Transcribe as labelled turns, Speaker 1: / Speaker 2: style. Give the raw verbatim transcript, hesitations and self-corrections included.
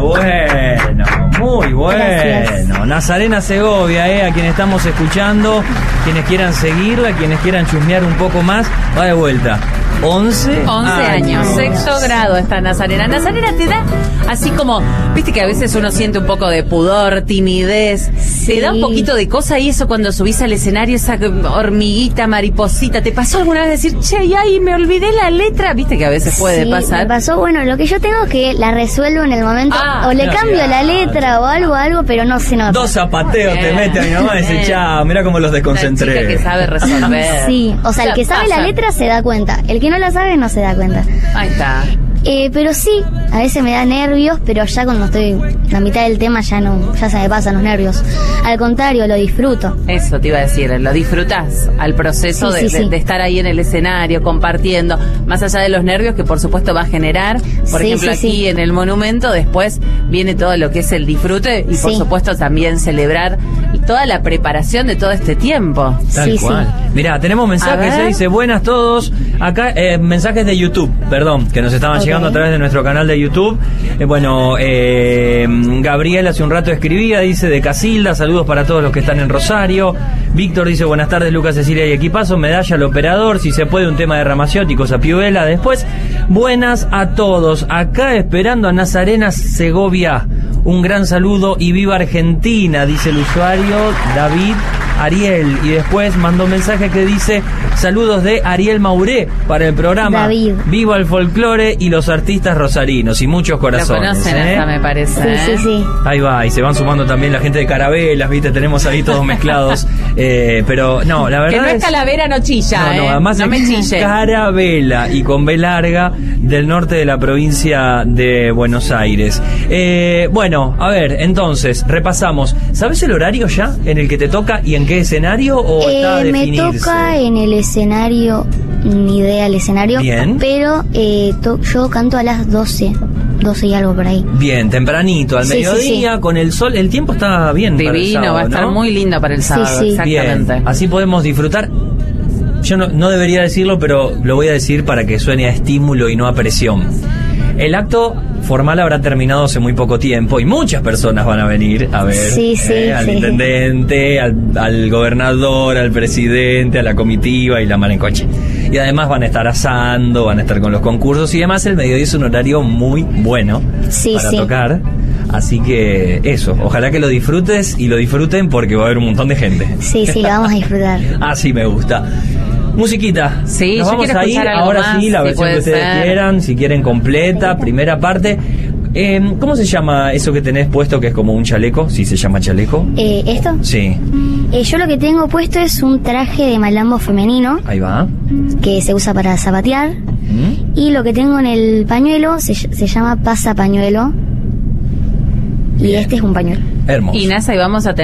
Speaker 1: bueno, muy bueno.
Speaker 2: Gracias.
Speaker 1: Nazarena Segovia, eh, a quien estamos escuchando, quienes quieran seguirla, quienes quieran chusmear un poco más, va de vuelta. once
Speaker 3: años, sexto grado está Nazarena. Nazarena te da así como, viste que a veces uno siente un poco de pudor, timidez,
Speaker 2: Sí.
Speaker 3: te da un poquito de cosa y eso cuando subís al escenario, esa hormiguita, mariposita, ¿te pasó alguna vez decir, che, y ahí me olvidé la letra? Viste que a veces puede
Speaker 2: Sí,
Speaker 3: pasar.
Speaker 2: me pasó, bueno, lo que yo tengo es que la resuelvo en el momento,
Speaker 3: Ah,
Speaker 2: o le
Speaker 1: no,
Speaker 2: cambio
Speaker 1: ya.
Speaker 2: la letra o algo, algo, pero no se nota.
Speaker 1: Dos zapateos te
Speaker 3: Bien,
Speaker 1: mete a mi mamá y dice,
Speaker 3: bien.
Speaker 1: chao, mirá cómo los
Speaker 3: Una chica
Speaker 1: desconcentré.
Speaker 3: que sabe resolver.
Speaker 2: Sí, o sea, el que sabe la
Speaker 3: pasa.
Speaker 2: letra se da cuenta, el que no la sabe no se da cuenta.
Speaker 3: Ahí está.
Speaker 2: Eh, pero sí, a veces me da nervios, pero ya cuando estoy la mitad del tema ya no, ya se me pasan los nervios. Al contrario, lo disfruto.
Speaker 3: Eso te iba a decir, lo disfrutás al proceso
Speaker 2: Sí,
Speaker 3: de,
Speaker 2: sí,
Speaker 3: de-
Speaker 2: sí.
Speaker 3: de estar ahí en el escenario, compartiendo, más allá de los nervios que por supuesto va a generar, por
Speaker 2: Sí,
Speaker 3: ejemplo
Speaker 2: sí,
Speaker 3: aquí
Speaker 2: sí.
Speaker 3: en el monumento, después viene todo lo que es el disfrute y por
Speaker 2: Sí.
Speaker 3: supuesto también celebrar toda la preparación de todo este tiempo.
Speaker 1: Tal
Speaker 2: Sí,
Speaker 1: cual.
Speaker 2: sí.
Speaker 1: Mirá, tenemos
Speaker 3: A
Speaker 1: mensajes,
Speaker 3: ver.
Speaker 1: eh, dice, buenas todos. Acá, eh, mensajes de YouTube, perdón, que nos estaban
Speaker 2: Ok.
Speaker 1: llegando a través de nuestro canal de YouTube. Eh, bueno, eh, Gabriel hace un rato escribía, dice, de Casilda, saludos para todos los que están en Rosario. Víctor dice, buenas tardes, Lucas, Cecilia y equipazo, medalla al operador, si se puede un tema de Ramaciotti, cosa Piuela. Después, buenas a todos, acá esperando a Nazarena Segovia. Un gran saludo y viva Argentina, dice el usuario David Ariel. Y después mandó un mensaje que dice, saludos de Ariel Mauré para el programa.
Speaker 2: David.
Speaker 1: Viva el folclore y los artistas rosarinos y muchos
Speaker 3: Lo
Speaker 1: corazones.
Speaker 3: conocen
Speaker 1: ¿eh?
Speaker 3: hasta, me parece.
Speaker 2: Sí,
Speaker 3: ¿eh?
Speaker 2: sí, sí.
Speaker 1: Ahí va, y se van sumando también la gente de Carabelas, viste, tenemos ahí todos mezclados. Eh, pero no, la verdad
Speaker 3: Que no es
Speaker 1: es...
Speaker 3: calavera, no chilla,
Speaker 1: No, no,
Speaker 3: ¿eh?
Speaker 1: además
Speaker 3: no
Speaker 1: es
Speaker 3: me chille.
Speaker 1: Carabela y con B larga del norte de la provincia de Buenos Aires. Eh, bueno, a ver, entonces, repasamos. ¿Sabes el horario ya en el que te toca y en qué escenario o está a
Speaker 2: Eh, me
Speaker 1: definirse?
Speaker 2: toca en el escenario, ni idea el escenario,
Speaker 1: Bien.
Speaker 2: pero eh, to- yo canto a las doce, doce y algo por ahí.
Speaker 1: Bien, tempranito, al
Speaker 2: Sí, sí,
Speaker 1: mediodía,
Speaker 2: sí.
Speaker 1: con el sol. El tiempo está bien para el
Speaker 3: Divino,
Speaker 1: sábado,
Speaker 3: va a estar
Speaker 1: ¿no?
Speaker 3: muy lindo para el
Speaker 2: Sí,
Speaker 3: sábado,
Speaker 2: sí.
Speaker 3: exactamente.
Speaker 1: Bien, así podemos disfrutar. Yo no, no debería decirlo, pero lo voy a decir para que suene a estímulo y no a presión. El acto formal habrá terminado hace muy poco tiempo y muchas personas van a venir a ver
Speaker 2: Sí, sí,
Speaker 1: eh, al
Speaker 2: sí.
Speaker 1: intendente, al, al gobernador, al presidente, a la comitiva y la mano en coche. Y además van a estar asando, van a estar con los concursos y demás. El mediodía es un horario muy bueno
Speaker 2: Sí,
Speaker 1: para
Speaker 2: sí.
Speaker 1: tocar. Así que eso, ojalá que lo disfrutes y lo disfruten porque va a haber un montón de gente.
Speaker 2: Sí, sí, lo vamos a disfrutar.
Speaker 1: Así me gusta. Musiquita.
Speaker 3: Sí,
Speaker 1: Nos
Speaker 3: yo
Speaker 1: vamos
Speaker 3: quiero
Speaker 1: a ir
Speaker 3: escuchar algo
Speaker 1: ahora
Speaker 3: más,
Speaker 1: sí, la
Speaker 3: si
Speaker 1: versión que
Speaker 3: puede
Speaker 1: ustedes
Speaker 3: ser.
Speaker 1: quieran, si quieren completa, primera parte. Eh, ¿Cómo se llama eso que tenés puesto que es como un chaleco? ¿Sí se llama chaleco?
Speaker 2: Eh, ¿Esto?
Speaker 1: Sí,
Speaker 2: Eh, yo lo que tengo puesto es un traje de malambo femenino
Speaker 1: ahí va.
Speaker 2: que se usa para zapatear.
Speaker 1: ¿Mm?
Speaker 2: Y lo que tengo en el pañuelo se, se llama pasapañuelo. Y
Speaker 1: Bien.
Speaker 2: este es un pañuelo.
Speaker 1: Hermoso.
Speaker 3: Y Nasa, y vamos a tener